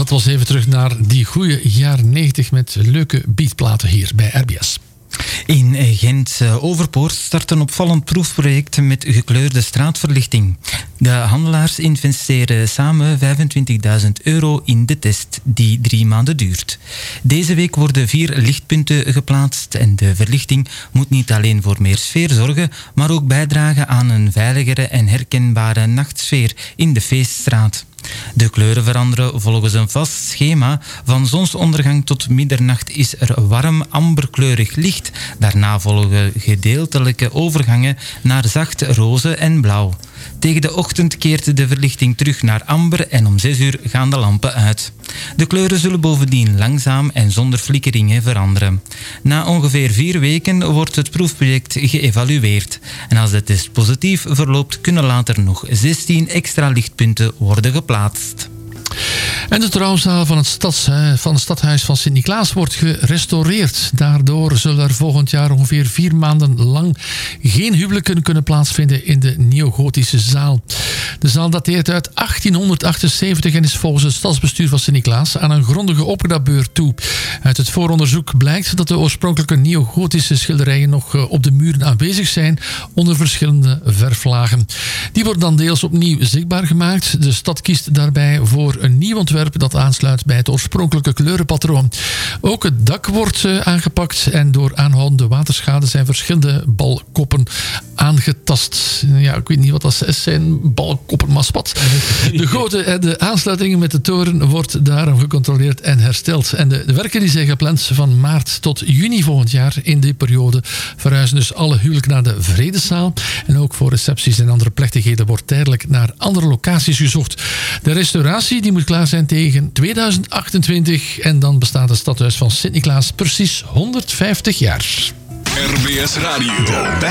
dat was even terug naar die goede jaren 90 met leuke beatplaten hier bij RBS. In Gent-Overpoort start een opvallend proefproject met gekleurde straatverlichting. De handelaars investeren samen €25.000 in de test die 3 maanden duurt. Deze week worden 4 lichtpunten geplaatst en de verlichting moet niet alleen voor meer sfeer zorgen, maar ook bijdragen aan een veiligere en herkenbare nachtsfeer in de feeststraat. De kleuren veranderen volgens een vast schema. Van zonsondergang tot middernacht is er warm amberkleurig licht. Daarna volgen gedeeltelijke overgangen naar zacht roze en blauw. Tegen de ochtend keert de verlichting terug naar amber en om 6 uur gaan de lampen uit. De kleuren zullen bovendien langzaam en zonder flikkeringen veranderen. Na ongeveer 4 weken wordt het proefproject geëvalueerd. En als de test positief verloopt, kunnen later nog 16 extra lichtpunten worden geplaatst. En de trouwzaal van het stadhuis van Sint-Niklaas wordt gerestaureerd. Daardoor zullen er volgend jaar ongeveer 4 maanden lang geen huwelijken kunnen plaatsvinden in de neogotische zaal. De zaal dateert uit 1878 en is volgens het stadsbestuur van Sint-Niklaas aan een grondige opknapbeurt toe. Uit het vooronderzoek blijkt dat de oorspronkelijke neogotische schilderijen nog op de muren aanwezig zijn onder verschillende verflagen. Die worden dan deels opnieuw zichtbaar gemaakt. De stad kiest daarbij voor een nieuw ontwerp dat aansluit bij het oorspronkelijke kleurenpatroon. Ook het dak wordt aangepakt en door aanhoudende waterschade zijn verschillende balkoppen aangetast. Ja, ik weet niet wat dat zijn, balkoppen, maar spat. De goten en de aansluitingen met de toren wordt daarom gecontroleerd en hersteld. En de werken die zijn gepland van maart tot juni volgend jaar. In die periode verhuizen dus alle huwelijken naar de Vredeszaal. En ook voor recepties en andere plechtigheden wordt tijdelijk naar andere locaties gezocht. De restauratie die moet klaar zijn tegen 2028 en dan bestaat het stadhuis van Sint-Niklaas precies 150 jaar. RBS Radio, the best